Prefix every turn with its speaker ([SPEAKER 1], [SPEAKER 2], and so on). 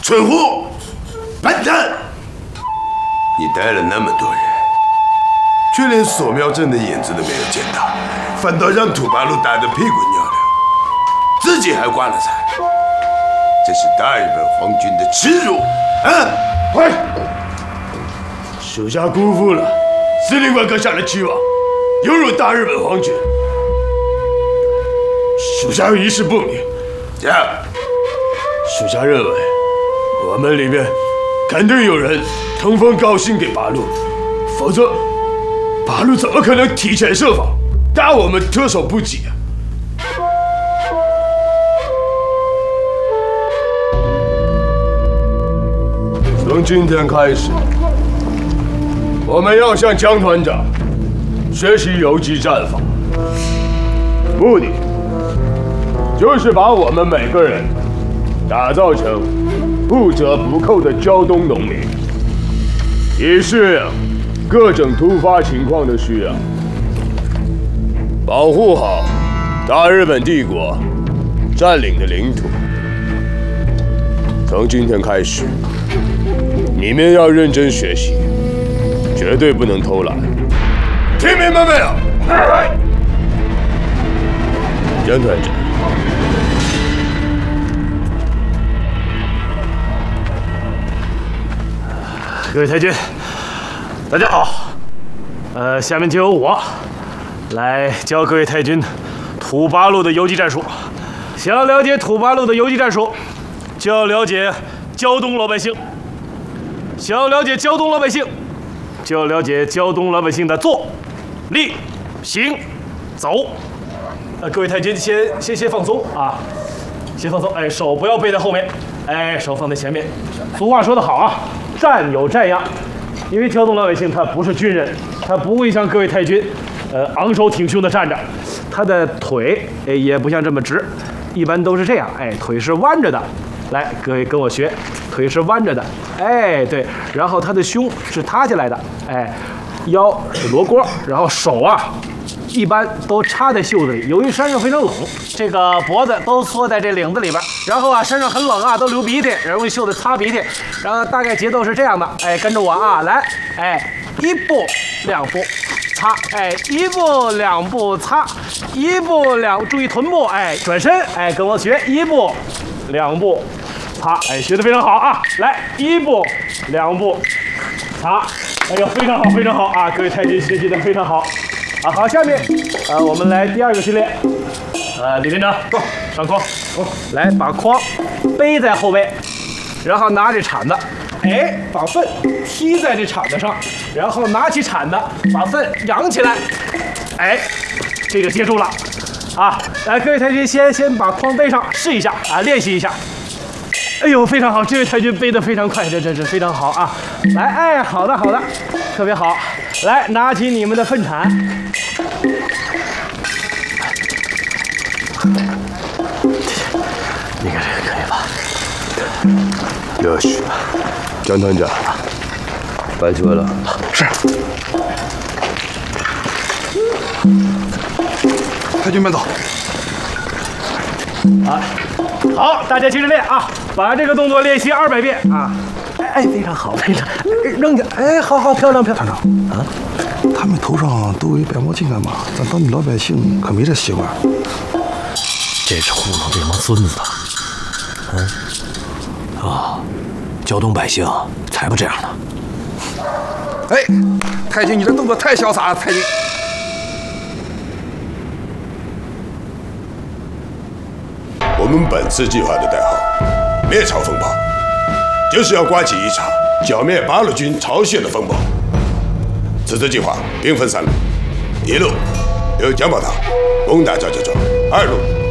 [SPEAKER 1] 蠢货，笨蛋！你带了那么多人，却连索苗镇的影子都没有见到，反倒让土八路打得屁滚尿流，自己还挂了彩，这是大日本皇军的耻辱！啊！快！属下辜负了司令官阁下的期望，拥入大日本皇军。属下有一事不明。这样，属下认为，我们里面肯定有人通风报信给八路，否则八路怎么可能提前设防，打我们措手不及啊？从今天开始，我们要向江团长学习游击战法，目的就是把我们每个人打造成不折不扣的胶东农民，以适应各种突发情况的需要，保护好大日本帝国占领的领土。从今天开始，你们要认真学习，绝对不能偷懒，听明白没有？江团长。各位太君，大家好。下面就由我来教各位太君土八路的游击战术。想要了解土八路的游击战术，就要了解胶东老百姓；想要了解胶东老百姓，就要了解胶东老百姓的坐、立、行、走。各位太君先放松啊，先放松。哎，手不要背在后面，哎，手放在前面。俗话说得好啊。战有战样，因为胶东老百姓他不是军人，他不会像各位太君，昂首挺胸的站着，他的腿也不像这么直，一般都是这样，哎，腿是弯着的。来，各位跟我学，腿是弯着的，哎，对，然后他的胸是塌下来的，哎，腰是罗锅，然后手啊，一般都插在袖子里。由于山上非常冷，这个脖子都缩在这领子里边，然后啊，山上很冷啊，都流鼻涕，容易袖子擦鼻涕。然后大概节奏是这样的，哎，跟着我啊，来，哎，一步两步擦，哎，一步两步擦，一步两，注意臀部，哎，转身，哎，跟我学，一步两步擦，哎，学得非常好啊！来，一步两步擦，哎呦，非常好，非常好啊！各位太君学习得非常好。啊，好，下面，我们来第二个训练。李连长，走，上筐。来，把筐背在后背，然后拿着铲子，哎，把粪踢在这铲子上，然后拿起铲子，把粪扬起来，哎，这个接住了。啊，来，各位太君先把筐背上，试一下啊，练习一下。哎呦，非常好，这位太君背得非常快，这是非常好啊！来，哎，好的，特别好。来，拿起你们的粪铲。你看这个可以吧？有许，江团长，拜托了。是。太君慢走。啊，好，大家接着练啊，把这个动作练习200遍啊。哎，非常好，非常，扔下，哎，好，漂亮。团长啊，
[SPEAKER 2] 他们头上都有白毛巾干嘛？咱当地老百姓可没这习惯。
[SPEAKER 3] 这是糊弄这帮孙子的。胶东百姓才不这样呢。
[SPEAKER 2] 哎，太君，你这动作太潇洒了，太君。
[SPEAKER 1] 我们本次计划的代号“灭朝风暴”，就是要刮起一场剿灭八路军巢穴的风暴。此次计划兵分3路：1路由蒋宝涛攻打赵家庄，2路